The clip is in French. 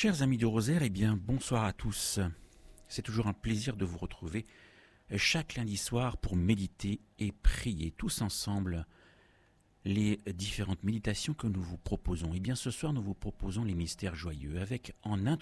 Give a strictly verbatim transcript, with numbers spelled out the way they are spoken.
Chers amis de Rosaire, eh bien bonsoir à tous. C'est toujours un plaisir de vous retrouver chaque lundi soir pour méditer et prier tous ensemble les différentes méditations que nous vous proposons. Eh bien ce soir nous vous proposons les mystères joyeux avec en introduction